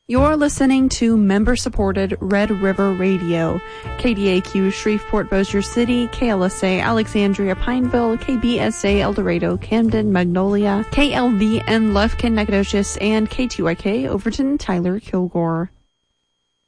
You're listening to member-supported Red River Radio, KDAQ Shreveport Bossier City, KLSA Alexandria Pineville, KBSA El Dorado, Camden, Magnolia, KLVN Lufkin Nacogdoches, and K2YK Overton Tyler Kilgore.